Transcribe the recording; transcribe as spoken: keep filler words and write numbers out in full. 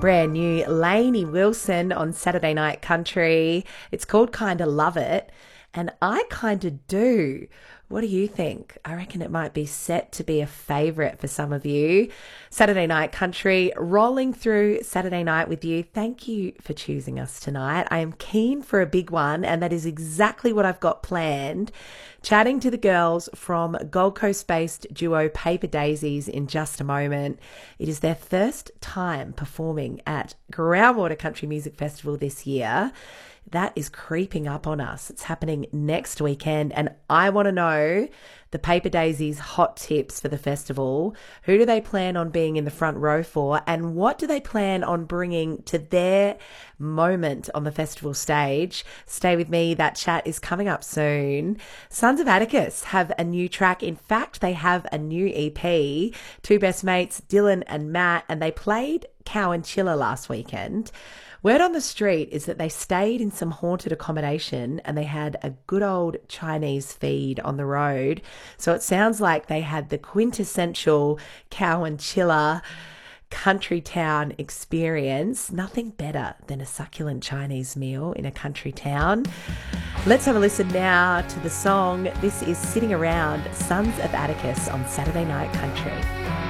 Brand new Lainey Wilson on Saturday Night Country. It's called Kinda Love It, and I kinda do. What do you think? I reckon it might be set to be a favourite for some of you. Saturday Night Country, rolling through Saturday night with you. Thank you for choosing us tonight. I am keen for a big one, and that is exactly what I've got planned. Chatting to the girls from Gold Coast-based duo Paper Daisies in just a moment. It is their first time performing at Groundwater Country Music Festival this year. That is creeping up on us. It's happening next weekend, and I want to know the Paper Daisies hot tips for the festival. Who do they plan on being in the front row for, and what do they plan on bringing to their moment on the festival stage? Stay with me. That chat is coming up soon. Sons of Atticus have a new track. In fact, they have a new E P. Two best mates, Dylan and Matt, and they played Cow and Chiller last weekend. Word on the street is that they stayed in some haunted accommodation and they had a good old Chinese feed on the road. So it sounds like they had the quintessential Cow and Chiller country town experience. Nothing better than a succulent Chinese meal in a country town. Let's have a listen now to the song. This is Sitting Around, Sons of Atticus on Saturday Night Country.